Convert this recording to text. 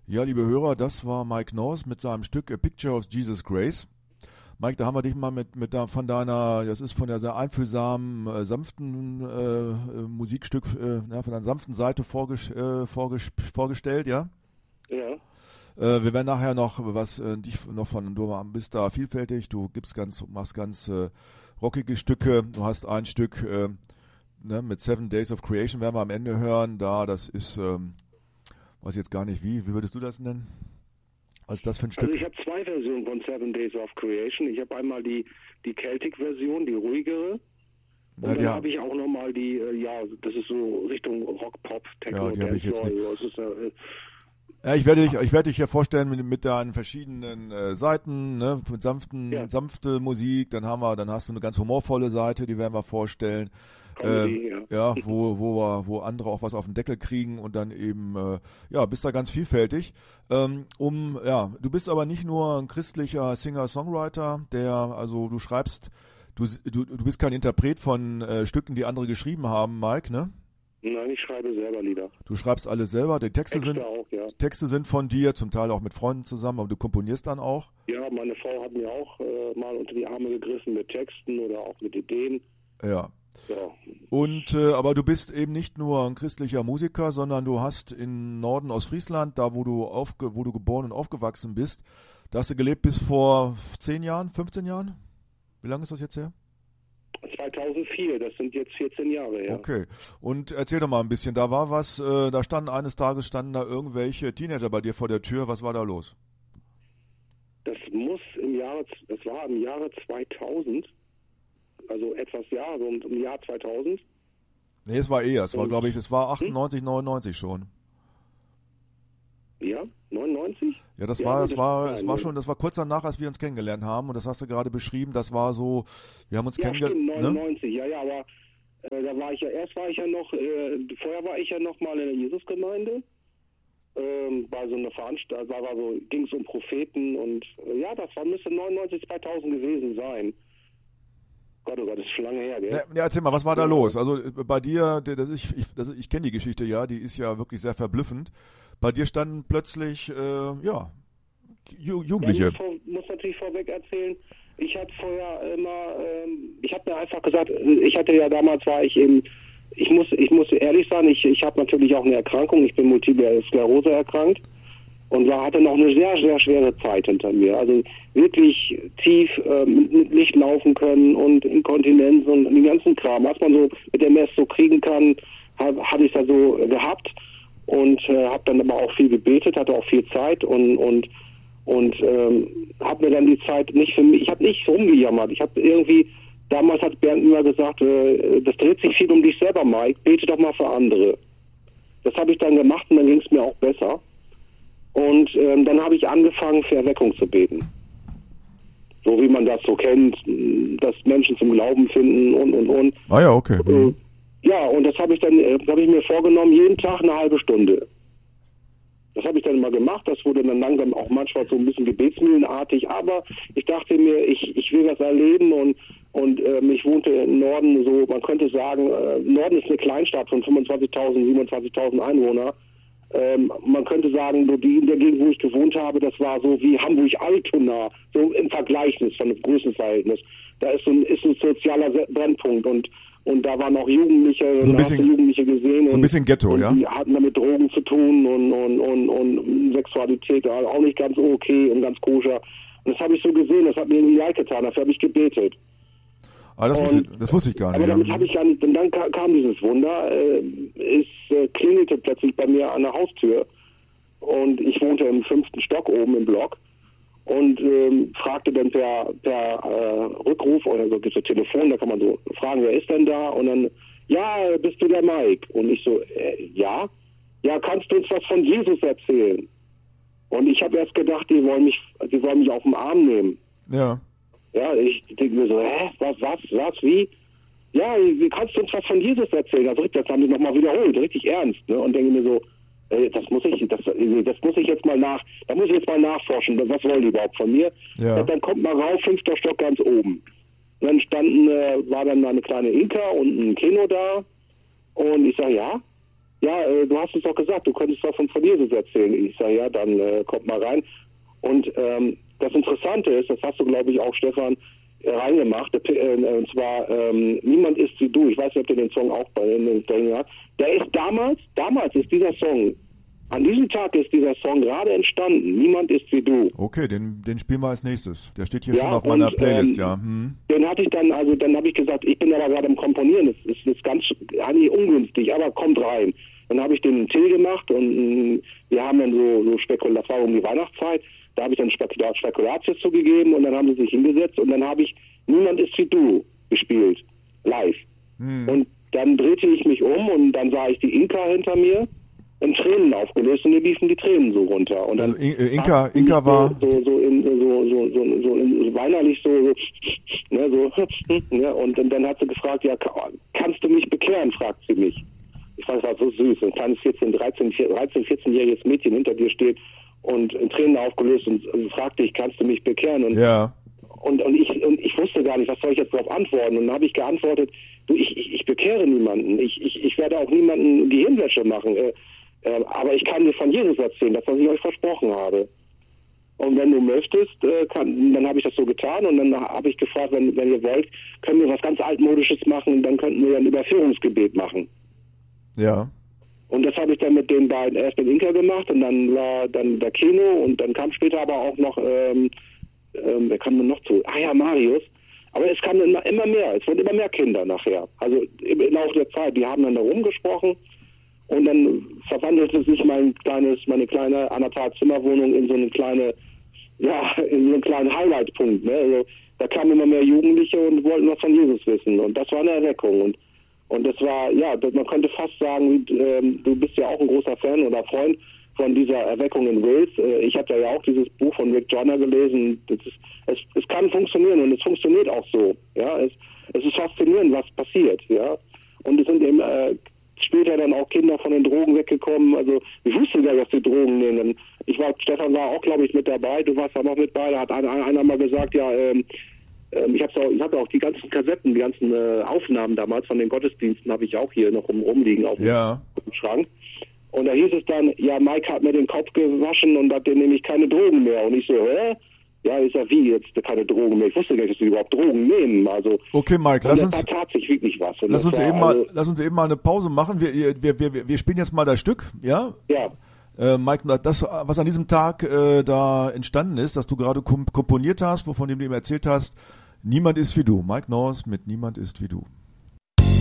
Ja, liebe Hörer, das war Mike North mit seinem Stück A Picture of Jesus Grace. Mike, da haben wir dich mal von deiner, das ist von der sehr einfühlsamen, sanften Musikstück, von deiner sanften Seite vorgestellt, ja? Ja. Wir werden nachher noch du bist da vielfältig, du machst ganz rockige Stücke, du hast ein Stück mit 7 Days of Creation werden wir am Ende hören, das ist weiß jetzt gar nicht wie würdest du das nennen? Was ist das für ein Stück? Also ich habe 2 Versionen von 7 Days of Creation. Ich habe einmal die Celtic-Version, die ruhigere. Und dann habe ich auch nochmal die, das ist so Richtung Rock, Pop, Techno, ja, die habe ich jetzt nicht. Ja, ich werde dich hier vorstellen mit deinen verschiedenen Seiten, ne, mit sanfte Musik, dann hast du eine ganz humorvolle Seite, die werden wir vorstellen. Wo andere auch was auf den Deckel kriegen und dann eben, bist da ganz vielfältig. Du bist aber nicht nur ein christlicher Singer-Songwriter, du schreibst, du bist kein Interpret von Stücken, die andere geschrieben haben, Mike, ne? Nein, ich schreibe selber Lieder. Du schreibst alles selber, die Texte sind von dir, zum Teil auch mit Freunden zusammen, aber du komponierst dann auch? Ja, meine Frau hat mir auch mal unter die Arme gegriffen mit Texten oder auch mit Ideen. Ja. Ja. Und aber du bist eben nicht nur ein christlicher Musiker, sondern du hast im Norden Ostfriesland, da wo du geboren und aufgewachsen bist, da hast du gelebt bis vor 10 Jahren, 15 Jahren? Wie lange ist das jetzt her? 2004, das sind jetzt 14 Jahre her. Okay. Und erzähl doch mal ein bisschen, da war was, eines Tages standen da irgendwelche Teenager bei dir vor der Tür, was war da los? Das war im Jahre 2000. Also so im Jahr 2000. Nee, es war eher. Es war 98, 99 schon. Ja, 99? Ja, das war kurz danach, als wir uns kennengelernt haben und das hast du gerade beschrieben, das war so, wir haben uns kennengelernt. 99, ne? Ja, aber vorher war ich ja noch mal in der Jesusgemeinde, bei so einer Veranstaltung, ging es um Propheten und das müsste 99, 2000 gewesen sein. Gott, oh Gott, das ist schon lange her, gell? Ja, erzähl mal, was war da los? Also bei dir, ich kenne die Geschichte ja, die ist ja wirklich sehr verblüffend. Bei dir standen plötzlich, Jugendliche. Ja, muss natürlich vorweg erzählen, ich hatte vorher ich habe mir einfach gesagt, ich muss ehrlich sein, ich habe natürlich auch eine Erkrankung, ich bin Multiple Sklerose erkrankt. Und hatte noch eine sehr, sehr schwere Zeit hinter mir. Also wirklich tief nicht laufen können und Inkontinenz und den ganzen Kram. Was man so mit MS so kriegen kann, hatte ich da so gehabt. Und habe dann aber auch viel gebetet, hatte auch viel Zeit und habe mir dann die Zeit nicht für mich, ich habe nicht rumgejammert. Ich habe irgendwie, damals hat Bernd immer gesagt, das dreht sich viel um dich selber, Mike, bete doch mal für andere. Das habe ich dann gemacht und dann ging es mir auch besser. Und dann habe ich angefangen, für Erweckung zu beten. So wie man das so kennt, dass Menschen zum Glauben finden und. Ah ja, okay. Und das habe ich mir vorgenommen, jeden Tag eine halbe Stunde. Das habe ich dann immer gemacht, das wurde dann langsam auch manchmal so ein bisschen gebetsmühlenartig, aber ich dachte mir, ich will das erleben und ich wohnte im Norden, so man könnte sagen, Norden ist eine Kleinstadt von 25.000, 27.000 Einwohner. Man könnte sagen, in der Gegend, wo ich gewohnt habe, das war so wie Hamburg-Altona, so im Vergleichnis von dem Größenverhältnis. Da ist ein sozialer Brennpunkt und da waren auch Jugendliche, Jugendliche gesehen. So ein bisschen Ghetto, ja? Die hatten damit Drogen zu tun und Sexualität auch nicht ganz okay und ganz koscher. Und das habe ich so gesehen, das hat mir irgendwie leid getan, dafür habe ich gebetet. Ah, das wusste ich gar nicht. Aber damit habe ich gar nicht, und dann kam dieses Wunder, es klingelte plötzlich bei mir an der Haustür und ich wohnte im 5. Stock oben im Block und fragte dann per Rückruf oder so, gibt es so Telefon, da kann man so fragen, wer ist denn da? Und dann, ja, bist du der Mike? Und ich so, ja, kannst du uns was von Jesus erzählen? Und ich habe erst gedacht, die wollen mich auf den Arm nehmen. Ja. Ja, ich denke mir so, was, wie? Ja, wie kannst du uns was von Jesus erzählen? Also das haben die nochmal wiederholt, richtig ernst, ne? Und denke mir so, das muss ich jetzt mal nachforschen, was wollen die überhaupt von mir? Ja. Und dann kommt man rauf, 5. Stock ganz oben. Und dann war dann eine kleine Inka und ein Kino da und ich sage, ja. ja, du hast es doch gesagt, du könntest doch von Jesus erzählen. Ich sage, ja, dann kommt mal rein. Und das Interessante ist, das hast du, glaube ich, auch, Stefan, reingemacht, und zwar Niemand ist wie du. Ich weiß nicht, ob du den Song auch bei den drin hast. Der ist damals ist dieser Song, an diesem Tag ist dieser Song gerade entstanden. Niemand ist wie du. Okay, den spielen wir als nächstes. Der steht hier schon auf meiner Playlist, ja. Den hatte ich dann, also dann habe ich gesagt, ich bin aber gerade am Komponieren, das ist ganz eigentlich ungünstig, aber kommt rein. Dann habe ich den Tee gemacht und wir haben dann so Spekulatius, das war um die Weihnachtszeit, da habe ich dann Spekulatius zugegeben und dann haben sie sich hingesetzt und dann habe ich Niemand ist wie du gespielt, live. Und dann drehte ich mich um und dann sah ich die Inka hinter mir in Tränen aufgelöst und mir liefen die Tränen so runter. Und dann also Inka war so weinerlich ne, und dann hat sie gefragt, ja, kannst du mich bekehren, fragt sie mich. Ich fand, das war so süß, ein kleines 14-jähriges Mädchen hinter dir steht und in Tränen aufgelöst und fragte ich, kannst du mich bekehren? Und, ja. und ich wusste gar nicht, was soll ich jetzt darauf antworten? Und dann habe ich geantwortet, du, ich bekehre niemanden, ich werde auch niemanden die Hirnwäsche machen, aber ich kann dir von Jesus erzählen, das, was ich euch versprochen habe. Und wenn du möchtest, dann habe ich das so getan und dann habe ich gefragt, wenn ihr wollt, können wir was ganz Altmodisches machen und dann könnten wir ein Überführungsgebet machen. Ja. Und das habe ich dann mit den beiden, erst mit Inka gemacht und dann war dann der Kino und dann kam später aber auch noch, wer kam denn noch zu? Ah ja, Marius. Aber es kamen immer mehr, es wurden immer mehr Kinder nachher. Also im Laufe der Zeit, die haben dann da rumgesprochen und dann verwandelte sich meine kleine 1,5 Zimmerwohnung in so eine kleine, ja, in so einen kleinen Highlight-Punkt. Ne? Also, da kamen immer mehr Jugendliche und wollten was von Jesus wissen und das war eine Erweckung. Und das war, ja, man könnte fast sagen, du bist ja auch ein großer Fan oder Freund von dieser Erweckung in Wales. Ich habe ja auch dieses Buch von Rick Joyner gelesen. Es kann funktionieren und es funktioniert auch so. Ja, es ist faszinierend, was passiert. Ja, und es sind eben später dann auch Kinder von den Drogen weggekommen. Also ich wusste gar nicht, dass die Drogen nehmen. Stefan war auch, glaube ich, mit dabei. Du warst dann auch mit bei. Da hat einer mal gesagt, ja, ich habe auch die ganzen Kassetten, die ganzen Aufnahmen damals von den Gottesdiensten habe ich auch hier noch rumliegen auf dem Schrank. Und da hieß es dann, ja, Mike hat mir den Kopf gewaschen und hat den nämlich keine Drogen mehr. Und ich so, hä? Ja, ich sag, wie jetzt keine Drogen mehr? Ich wusste gar nicht, dass sie überhaupt Drogen nehmen. Also, okay, Mike, lass uns wirklich was. Lass uns eben mal eine Pause machen. Wir spielen jetzt mal das Stück, ja? Ja. Mike, das, was an diesem Tag da entstanden ist, dass du gerade komponiert hast, wovon du ihm erzählt hast, Niemand ist wie du. Mike Norris mit Niemand ist wie du.